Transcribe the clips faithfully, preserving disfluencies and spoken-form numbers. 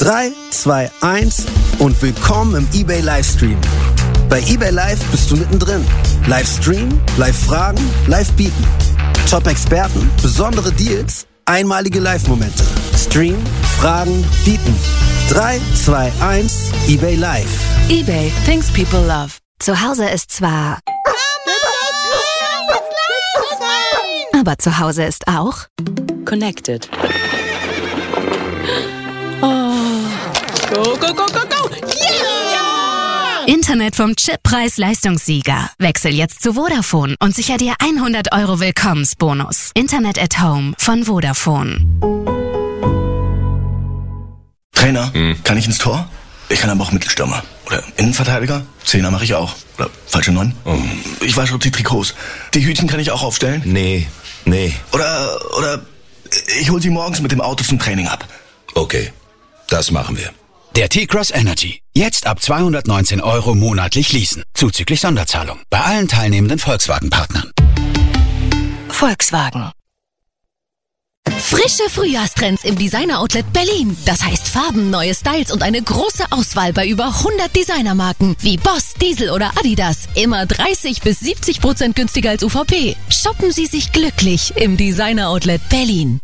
drei, zwei, eins und willkommen im eBay Livestream. Bei eBay Live bist du mittendrin. Livestream, Live-Fragen, Live-Bieten. Top-Experten, besondere Deals, einmalige Live-Momente. Stream, Fragen, Bieten. drei, zwei, eins, eBay Live. eBay, things people love. Zu Hause ist zwar... Aber zu Hause ist auch... Connected. Oh. Go, go, go, go, go! Yeah! Internet vom Chip-Preis-Leistungssieger. Wechsel jetzt zu Vodafone und sicher dir hundert Euro Willkommensbonus. Internet at Home von Vodafone. Trainer, hm. kann ich ins Tor? Ich kann aber auch Mittelstürmer. Oder Innenverteidiger? Zehner mache ich auch. Oder falsche Neun? Oh. Ich wasche die Trikots. Die Hütchen kann ich auch aufstellen? Nee, nee. Oder, oder ich hol sie morgens mit dem Auto zum Training ab. Okay, das machen wir. Der T-Cross Energy. Jetzt ab zweihundertneunzehn Euro monatlich leasen. Zuzüglich Sonderzahlung. Bei allen teilnehmenden Volkswagen-Partnern. Volkswagen. Frische Frühjahrstrends im Designer-Outlet Berlin. Das heißt Farben, neue Styles und eine große Auswahl bei über hundert Designermarken wie Boss, Diesel oder Adidas. Immer dreißig bis siebzig Prozent günstiger als U V P. Shoppen Sie sich glücklich im Designer-Outlet Berlin.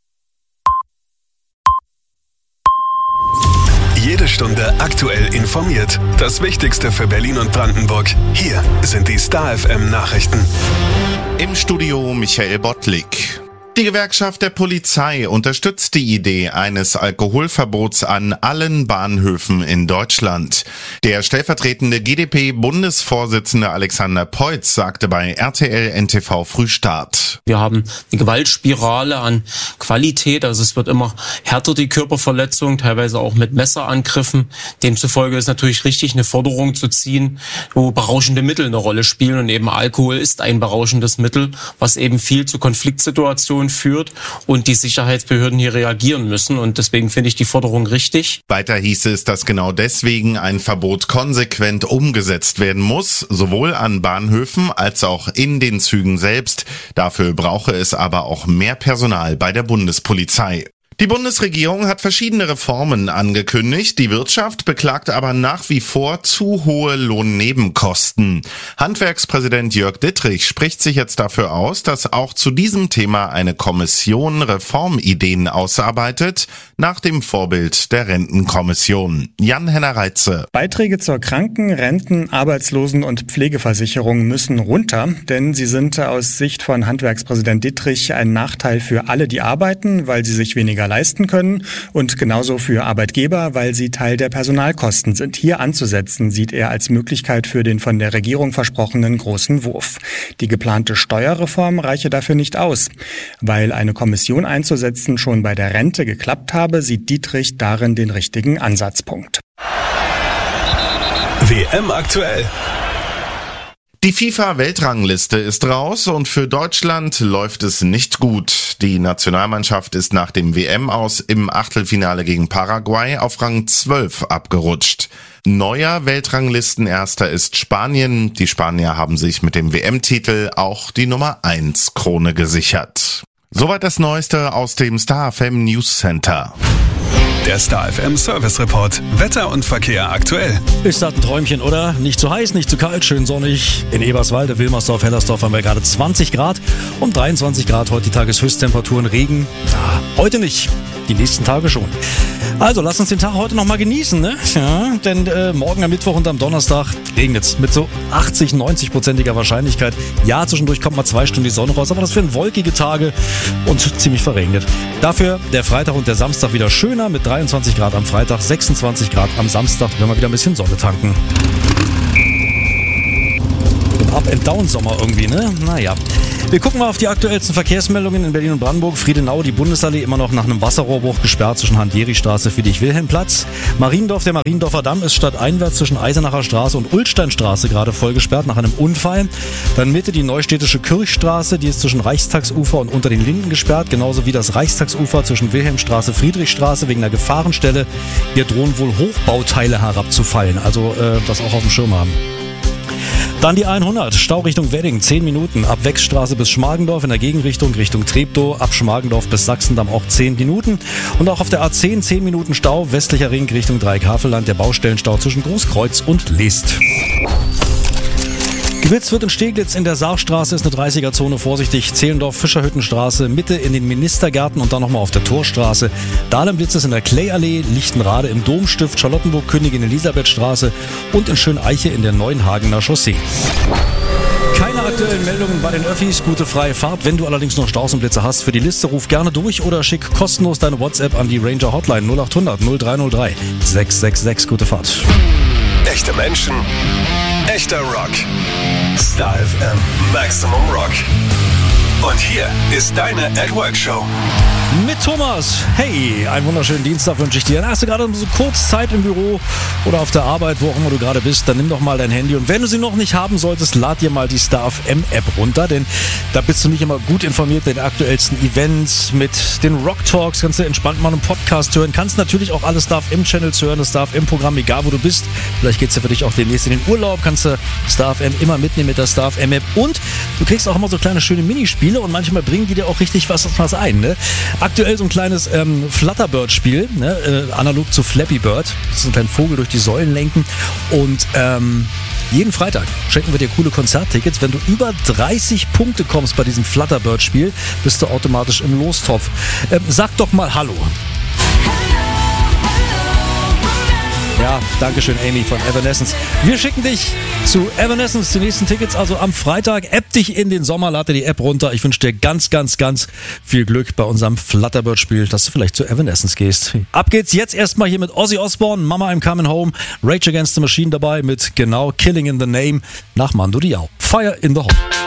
Jede Stunde aktuell informiert. Das Wichtigste für Berlin und Brandenburg. Hier sind die Star F M Nachrichten. Im Studio Michael Bottlik. Die Gewerkschaft der Polizei unterstützt die Idee eines Alkoholverbots an allen Bahnhöfen in Deutschland. Der stellvertretende G d P-Bundesvorsitzende Alexander Peutz sagte bei R T L N T V Frühstart. Wir haben eine Gewaltspirale an Qualität, also es wird immer härter, die Körperverletzung, teilweise auch mit Messerangriffen. Demzufolge ist natürlich richtig, eine Forderung zu ziehen, wo berauschende Mittel eine Rolle spielen, und eben Alkohol ist ein berauschendes Mittel, was eben viel zu Konfliktsituationen führt und die Sicherheitsbehörden hier reagieren müssen, und deswegen finde ich die Forderung richtig. Weiter hieß es, dass genau deswegen ein Verbot konsequent umgesetzt werden muss, sowohl an Bahnhöfen als auch in den Zügen selbst. Dafür brauche es aber auch mehr Personal bei der Bundespolizei. Die Bundesregierung hat verschiedene Reformen angekündigt. Die Wirtschaft beklagt aber nach wie vor zu hohe Lohnnebenkosten. Handwerkspräsident Jörg Dittrich spricht sich jetzt dafür aus, dass auch zu diesem Thema eine Kommission Reformideen ausarbeitet, nach dem Vorbild der Rentenkommission. Jan-Henner Reitze. Beiträge zur Kranken-, Renten-, Arbeitslosen- und Pflegeversicherung müssen runter, denn sie sind aus Sicht von Handwerkspräsident Dittrich ein Nachteil für alle, die arbeiten, weil sie sich weniger leisten können, und genauso für Arbeitgeber, weil sie Teil der Personalkosten sind. Hier anzusetzen, sieht er als Möglichkeit für den von der Regierung versprochenen großen Wurf. Die geplante Steuerreform reiche dafür nicht aus. Weil eine Kommission einzusetzen schon bei der Rente geklappt habe, sieht Dittrich darin den richtigen Ansatzpunkt. W M aktuell. Die FIFA-Weltrangliste ist raus und für Deutschland läuft es nicht gut. Die Nationalmannschaft ist nach dem W M-Aus im Achtelfinale gegen Paraguay auf Rang zwölf abgerutscht. Neuer Weltranglistenerster ist Spanien. Die Spanier haben sich mit dem W M-Titel auch die Nummer eins Krone gesichert. Soweit das Neueste aus dem Star F M News Center. Der Star F M Service Report. Wetter und Verkehr aktuell. Ist das ein Träumchen, oder? Nicht zu heiß, nicht zu kalt, schön sonnig. In Eberswalde, Wilmersdorf, Hellersdorf haben wir gerade zwanzig Grad. Um dreiundzwanzig Grad heute die Tageshöchsttemperaturen. Regen, ja, heute nicht. Die nächsten Tage schon. Also, lass uns den Tag heute noch mal genießen, ne? Ja, denn äh, morgen am Mittwoch und am Donnerstag regnet's mit so achtzig, neunzig-prozentiger Wahrscheinlichkeit. Ja, zwischendurch kommt mal zwei Stunden die Sonne raus, aber das werden wolkige Tage und ziemlich verregnet. Dafür der Freitag und der Samstag wieder schöner mit dreiundzwanzig Grad am Freitag, sechsundzwanzig Grad am Samstag, wenn wir wieder ein bisschen Sonne tanken. Up-and-Down-Sommer irgendwie, ne? Naja. Wir gucken mal auf die aktuellsten Verkehrsmeldungen in Berlin und Brandenburg. Friedenau, die Bundesallee immer noch nach einem Wasserrohrbruch gesperrt zwischen Hand-Jeri-Straße, Friedrich-Wilhelm-Platz. Mariendorf, der Mariendorfer Damm ist stadteinwärts zwischen Eisenacher Straße und Ulsteinstraße gerade voll gesperrt nach einem Unfall. Dann Mitte die Neustädtische Kirchstraße, die ist zwischen Reichstagsufer und unter den Linden gesperrt. Genauso wie das Reichstagsufer zwischen Wilhelmstraße, Friedrichstraße wegen einer Gefahrenstelle. Hier drohen wohl Hochbauteile herabzufallen, also äh, das auch auf dem Schirm haben. Dann die hundert, Stau Richtung Wedding, zehn Minuten. Ab Wechsstraße bis Schmargendorf, in der Gegenrichtung Richtung Treptow, ab Schmargendorf bis Sachsendamm auch zehn Minuten. Und auch auf der A zehn, zehn Minuten Stau, westlicher Ring Richtung Dreieckhavelland, der Baustellenstau zwischen Großkreuz und List. Gewitzt wird in Steglitz in der Saarstraße, ist eine dreißiger-Zone, vorsichtig. Zehlendorf, Fischerhüttenstraße, Mitte in den Ministergarten und dann nochmal auf der Torstraße. Dahlem blitzt es in der Klayallee, Lichtenrade im Domstift, Charlottenburg, Königin Elisabethstraße und in Schöneiche in der Neuenhagener Chaussee. Keine aktuellen Meldungen bei den Öffis, gute freie Fahrt. Wenn du allerdings noch Staus und Blitze hast, für die Liste ruf gerne durch oder schick kostenlos deine WhatsApp an die Ranger Hotline null acht hundert null drei null drei sechs sechs sechs. Gute Fahrt. Echte Menschen, echter Rock. Star F M Maximum Rock. Und hier ist deine At Work Show. Mit Thomas. Hey, einen wunderschönen Dienstag wünsche ich dir. Dann hast du gerade so kurz Zeit im Büro oder auf der Arbeit, wo auch immer du gerade bist, dann nimm doch mal dein Handy. Und wenn du sie noch nicht haben solltest, lad dir mal die Star F M App runter, denn da bist du nicht immer gut informiert mit den aktuellsten Events, mit den Rock Talks, kannst du entspannt mal einen Podcast hören, kannst natürlich auch alle Star F M Channels hören, das Star F M Programm, egal wo du bist. Vielleicht geht's ja für dich auch demnächst in den Urlaub, kannst du Star F M immer mitnehmen mit der Star F M App und du kriegst auch immer so kleine schöne Minispiele und manchmal bringen die dir auch richtig was, was ein, ne? Aktuell so ein kleines ähm, Flutterbird-Spiel, ne? äh, analog zu Flappy Bird. Das ist ein kleiner Vogel durch die Säulen lenken. Und ähm, jeden Freitag schenken wir dir coole Konzerttickets. Wenn du über dreißig Punkte kommst bei diesem Flutterbird-Spiel, bist du automatisch im Lostopf. Ähm, sag doch mal Hallo. Ja, dankeschön Amy von Evanescence. Wir schicken dich zu Evanescence, die nächsten Tickets also am Freitag. App dich in den Sommer, lade die App runter. Ich wünsche dir ganz, ganz, ganz viel Glück bei unserem Flutterbird-Spiel, dass du vielleicht zu Evanescence gehst. Ab geht's jetzt erstmal hier mit Ozzy Osbourne, Mama I'm Coming Home, Rage Against the Machine dabei mit genau Killing in the Name nach Mando Diao. Fire in the Hole.